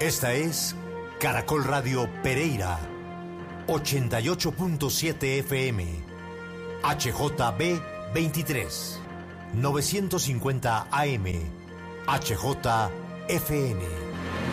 Esta es Caracol Radio Pereira, 88.7 FM, HJB 23, 950 AM, HJFN.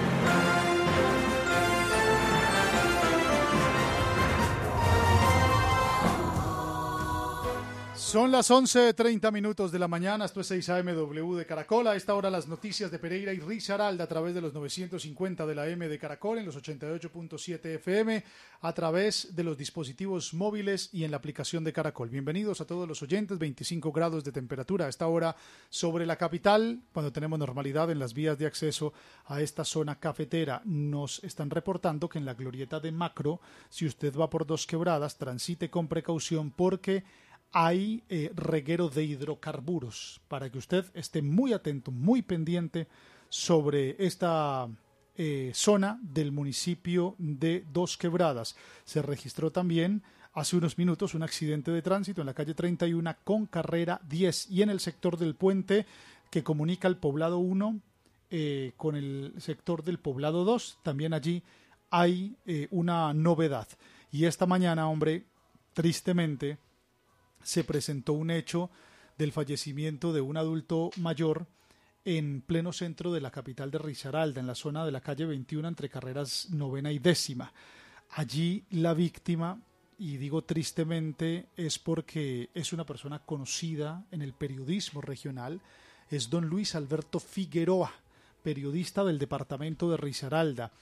Son las 11:30 de la mañana, esto es 6 AMW de Caracol. A esta hora las noticias de Pereira y Risaralda a través de los 950 de la M de Caracol, en los 88.7 FM, a través de los dispositivos móviles y en la aplicación de Caracol. Bienvenidos a todos los oyentes, 25 grados de temperatura a esta hora sobre la capital, cuando tenemos normalidad en las vías de acceso a esta zona cafetera. Nos están reportando que en la glorieta de Macro, si usted va por Dos Quebradas, transite con precaución porque hay reguero de hidrocarburos, para que usted esté muy atento, muy pendiente sobre esta zona del municipio de Dos Quebradas. Se registró también hace unos minutos un accidente de tránsito en la calle 31 con carrera 10 y en el sector del puente que comunica el poblado 1 con el sector del poblado 2. También allí hay una novedad. Y esta mañana, hombre, tristemente se presentó un hecho del fallecimiento de un adulto mayor en pleno centro de la capital de Risaralda, en la zona de la calle 21 entre carreras 9ª y 10ª. Allí la víctima, y digo tristemente, es porque es una persona conocida en el periodismo regional, es don Luis Alberto Figueroa, periodista del departamento de Risaralda.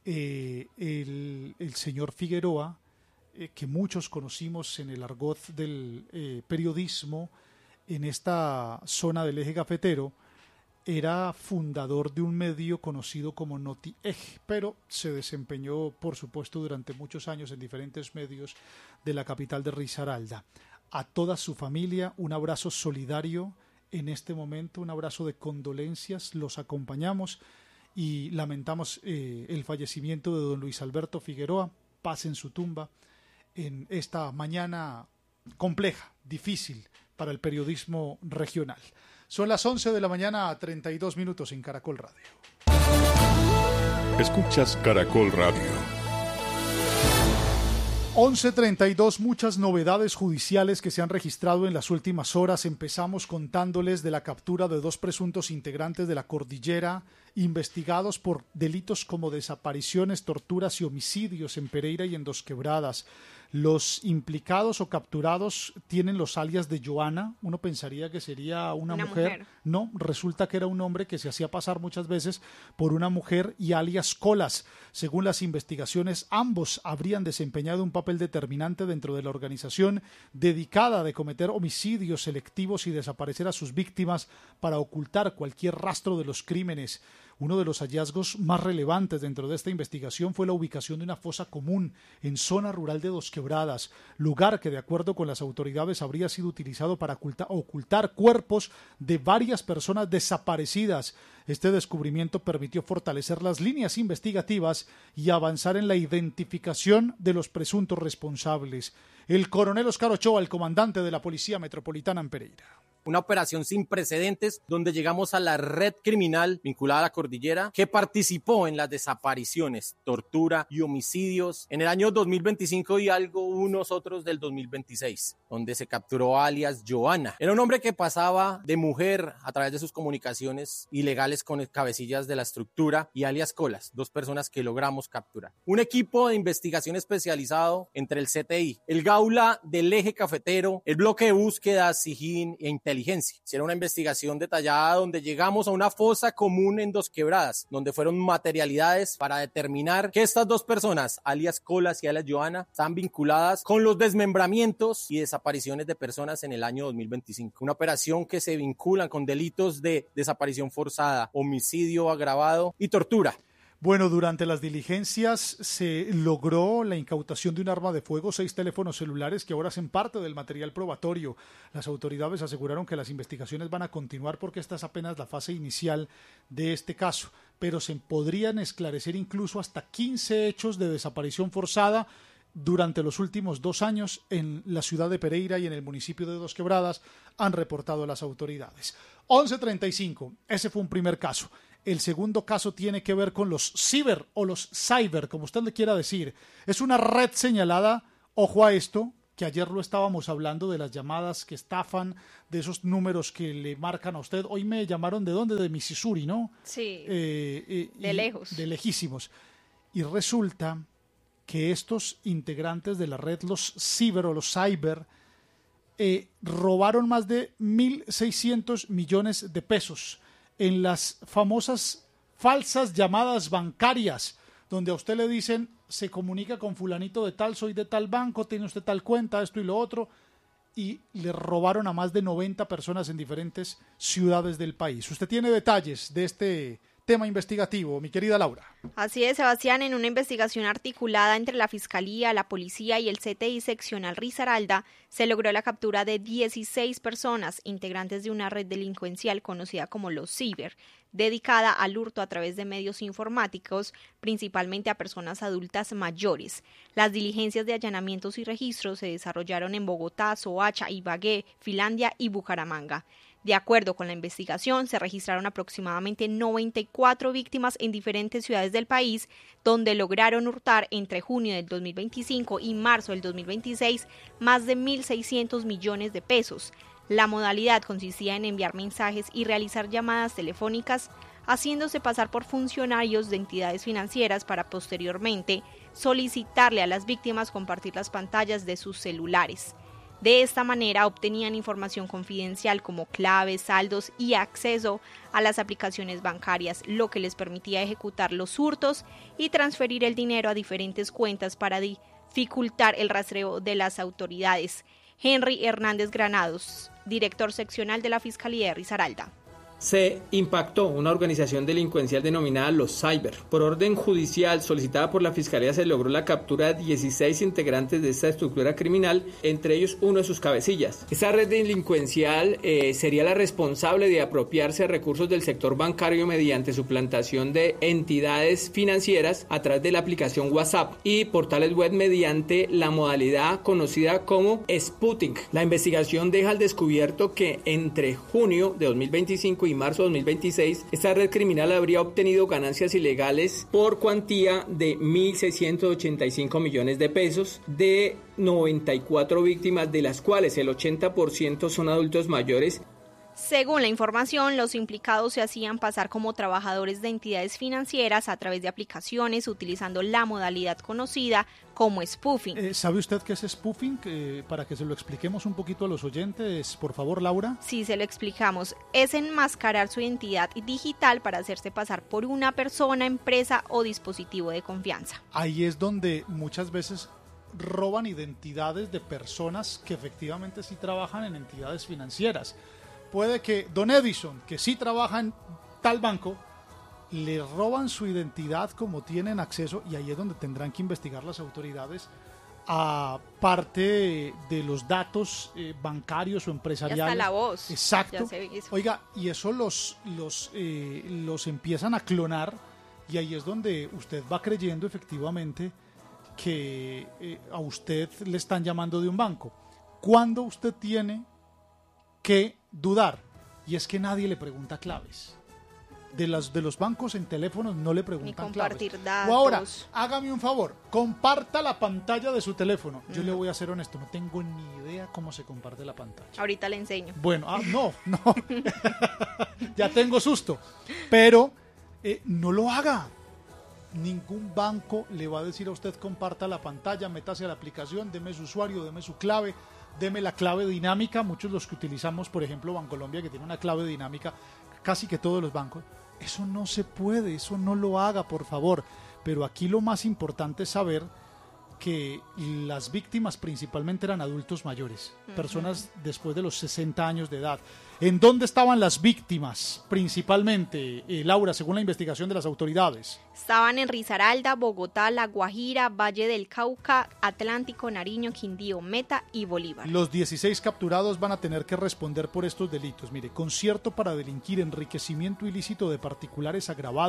El señor Figueroa, que muchos conocimos en el argot del periodismo en esta zona del eje cafetero, era fundador de un medio conocido como Noti-Ej, pero se desempeñó, por supuesto, durante muchos años en diferentes medios de la capital de Risaralda. A toda su familia, un abrazo solidario en este momento, un abrazo de condolencias, los acompañamos y lamentamos el fallecimiento de don Luis Alberto Figueroa. Paz en su tumba en esta mañana compleja, difícil para el periodismo regional. Son las 11 de la mañana, 32 minutos en Caracol Radio. Escuchas Caracol Radio. 11:32, muchas novedades judiciales que se han registrado en las últimas horas. Empezamos contándoles de la captura de 2 presuntos integrantes de la Cordillera, investigados por delitos como desapariciones, torturas y homicidios en Pereira y en Dos Quebradas. Los implicados o capturados tienen los alias de Joana. Uno pensaría que sería una mujer. No, resulta que era un hombre que se hacía pasar muchas veces por una mujer, y alias Colas. Según las investigaciones, ambos habrían desempeñado un papel determinante dentro de la organización dedicada a cometer homicidios selectivos y desaparecer a sus víctimas para ocultar cualquier rastro de los crímenes. Uno de los hallazgos más relevantes dentro de esta investigación fue la ubicación de una fosa común en zona rural de Dos Quebradas, lugar que, de acuerdo con las autoridades, habría sido utilizado para ocultar cuerpos de varias personas desaparecidas. Este descubrimiento permitió fortalecer las líneas investigativas y avanzar en la identificación de los presuntos responsables. El coronel Oscar Ochoa, el comandante de la Policía Metropolitana en Pereira. Una operación sin precedentes donde llegamos a la red criminal vinculada a la cordillera que participó en las desapariciones, tortura y homicidios en el año 2025 y unos otros del 2026, donde se capturó alias Joana. Era un hombre que pasaba de mujer a través de sus comunicaciones ilegales con cabecillas de la estructura, y alias Colas, 2 personas que logramos capturar. Un equipo de investigación especializado entre el CTI, el Gaula del eje cafetero, el bloque de búsqueda, SIGIN e inteligencia. Hicieron una investigación detallada donde llegamos a una fosa común en Dos Quebradas, donde fueron materialidades para determinar que estas 2 personas, alias Colas y alias Joana, están vinculadas con los desmembramientos y desapariciones de personas en el año 2025. Una operación que se vincula con delitos de desaparición forzada, homicidio agravado y tortura. Bueno, durante las diligencias se logró la incautación de un arma de fuego, 6 teléfonos celulares que ahora hacen parte del material probatorio. Las autoridades aseguraron que las investigaciones van a continuar porque esta es apenas la fase inicial de este caso, pero se podrían esclarecer incluso hasta 15 hechos de desaparición forzada durante los últimos 2 años en la ciudad de Pereira y en el municipio de Dos Quebradas, han reportado las autoridades. 11:35, ese fue un primer caso. El segundo caso tiene que ver con los ciber o los cyber, como usted le quiera decir. Es una red señalada, ojo a esto, que ayer lo estábamos hablando de las llamadas que estafan, de esos números que le marcan a usted. Hoy me llamaron ¿de dónde? De Missouri, ¿no? Sí, de lejos. De lejísimos. Y resulta que estos integrantes de la red, los ciber o los cyber, robaron más de 1.600 millones de pesos en las famosas falsas llamadas bancarias, donde a usted le dicen, se comunica con fulanito de tal, soy de tal banco, tiene usted tal cuenta, esto y lo otro, y le robaron a más de 90 personas en diferentes ciudades del país. Usted tiene detalles de este tema investigativo, mi querida Laura. Así es, Sebastián, en una investigación articulada entre la Fiscalía, la Policía y el CTI seccional Risaralda, se logró la captura de 16 personas, integrantes de una red delincuencial conocida como los ciber, dedicada al hurto a través de medios informáticos, principalmente a personas adultas mayores. Las diligencias de allanamientos y registros se desarrollaron en Bogotá, Soacha, Ibagué, Finlandia y Bucaramanga. De acuerdo con la investigación, se registraron aproximadamente 94 víctimas en diferentes ciudades del país, donde lograron hurtar entre junio del 2025 y marzo del 2026 más de 1.600 millones de pesos. La modalidad consistía en enviar mensajes y realizar llamadas telefónicas, haciéndose pasar por funcionarios de entidades financieras para posteriormente solicitarle a las víctimas compartir las pantallas de sus celulares. De esta manera obtenían información confidencial como claves, saldos y acceso a las aplicaciones bancarias, lo que les permitía ejecutar los hurtos y transferir el dinero a diferentes cuentas para dificultar el rastreo de las autoridades. Henry Hernández Granados, director seccional de la Fiscalía de Risaralda. Se impactó una organización delincuencial denominada Los Cyber. Por orden judicial solicitada por la Fiscalía se logró la captura de 16 integrantes de esta estructura criminal, entre ellos uno de sus cabecillas. Esta red delincuencial sería la responsable de apropiarse de recursos del sector bancario mediante suplantación de entidades financieras a través de la aplicación WhatsApp y portales web mediante la modalidad conocida como Sputnik. La investigación deja al descubierto que entre junio de 2025 y marzo de 2026, esta red criminal habría obtenido ganancias ilegales por cuantía de 1.685 millones de pesos de 94 víctimas, de las cuales el 80% son adultos mayores. Según la información, los implicados se hacían pasar como trabajadores de entidades financieras a través de aplicaciones utilizando la modalidad conocida como spoofing. ¿Sabe usted qué es spoofing? Para que se lo expliquemos un poquito a los oyentes, por favor, Laura. Sí, se lo explicamos. Es enmascarar su identidad digital para hacerse pasar por una persona, empresa o dispositivo de confianza. Ahí es donde muchas veces roban identidades de personas que efectivamente sí trabajan en entidades financieras. Puede que Don Edison, que sí trabaja en tal banco, le roban su identidad como tienen acceso, y ahí es donde tendrán que investigar las autoridades, a parte de los datos bancarios o empresariales. Ya está la voz. Exacto. Oiga, y eso los empiezan a clonar, y ahí es donde usted va creyendo efectivamente que a usted le están llamando de un banco. ¿Cuándo usted tiene que dudar? Y es que nadie le pregunta claves. De los bancos en teléfonos no le preguntan claves. Ni compartir datos. O ahora, hágame un favor, comparta la pantalla de su teléfono. Yo le voy a ser honesto, no tengo ni idea cómo se comparte la pantalla. Ahorita le enseño. Bueno, no. Ya tengo susto. Pero no lo haga. Ningún banco le va a decir a usted comparta la pantalla, métase a la aplicación, deme su usuario, deme su clave, deme la clave dinámica. Muchos los que utilizamos, por ejemplo, Bancolombia, que tiene una clave dinámica, casi que todos los bancos. Eso no se puede, eso no lo haga, por favor. Pero aquí lo más importante es saber que las víctimas principalmente eran adultos mayores, personas después de los 60 años de edad. ¿En dónde estaban las víctimas principalmente, Laura, según la investigación de las autoridades? Estaban en Risaralda, Bogotá, La Guajira, Valle del Cauca, Atlántico, Nariño, Quindío, Meta y Bolívar. Los 16 capturados van a tener que responder por estos delitos. Mire, concierto para delinquir, enriquecimiento ilícito de particulares agravado,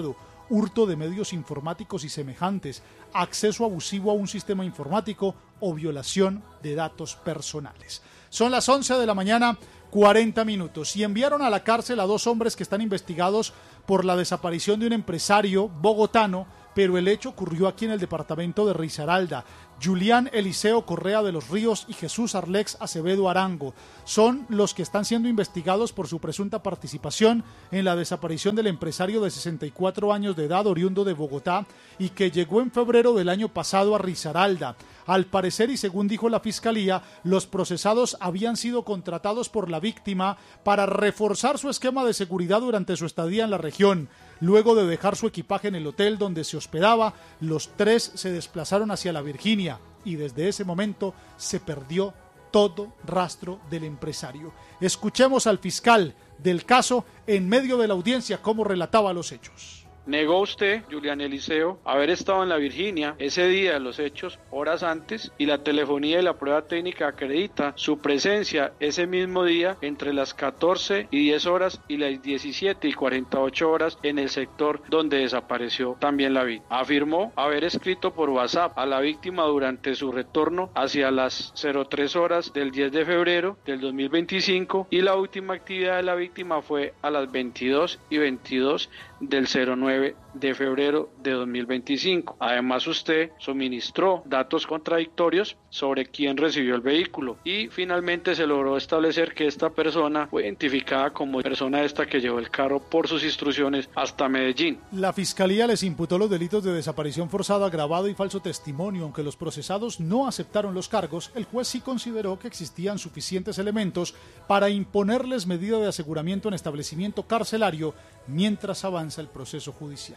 hurto de medios informáticos y semejantes, acceso abusivo a un sistema informático o violación de datos personales. Son las 11 de la mañana, 40 minutos, y enviaron a la cárcel a 2 hombres que están investigados por la desaparición de un empresario bogotano, pero el hecho ocurrió aquí en el departamento de Risaralda. Julián Eliseo Correa de los Ríos y Jesús Arlex Acevedo Arango son los que están siendo investigados por su presunta participación en la desaparición del empresario de 64 años de edad oriundo de Bogotá y que llegó en febrero del año pasado a Risaralda. Al parecer, y según dijo la Fiscalía, los procesados habían sido contratados por la víctima para reforzar su esquema de seguridad durante su estadía en la región. Luego de dejar su equipaje en el hotel donde se hospedaba, los 3 se desplazaron hacia la Virginia y desde ese momento se perdió todo rastro del empresario. Escuchemos al fiscal del caso en medio de la audiencia cómo relataba los hechos. ¿Negó usted, Julián Eliseo, haber estado en la Virginia ese día de los hechos, horas antes, y la telefonía y la prueba técnica acredita su presencia ese mismo día entre las 14 y 10 horas y las 17 y 48 horas en el sector donde desapareció también la víctima? Afirmó haber escrito por WhatsApp a la víctima durante su retorno hacia las 03 horas del 10 de febrero del 2025 y la última actividad de la víctima fue a las 22 y 22 del 09 de febrero de 2025. Además, usted suministró datos contradictorios sobre quién recibió el vehículo y finalmente se logró establecer que esta persona fue identificada como persona esta que llevó el carro por sus instrucciones hasta Medellín. La Fiscalía les imputó los delitos de desaparición forzada, agravado y falso testimonio. Aunque los procesados no aceptaron los cargos, el juez sí consideró que existían suficientes elementos para imponerles medida de aseguramiento en establecimiento carcelario mientras avanza el proceso judicial.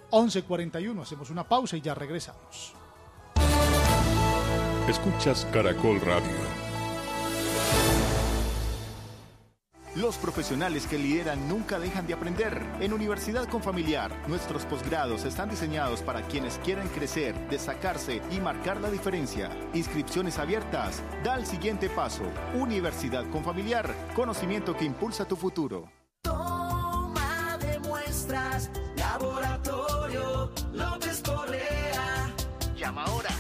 11:41, hacemos una pausa y ya regresamos. Escuchas Caracol Radio. Los profesionales que lideran nunca dejan de aprender. En Universidad Confamiliar, nuestros posgrados están diseñados para quienes quieren crecer, destacarse y marcar la diferencia. Inscripciones abiertas. Da el siguiente paso. Universidad Confamiliar, conocimiento que impulsa tu futuro. Toma de muestras, Laboratorio López Correa. Llama ahora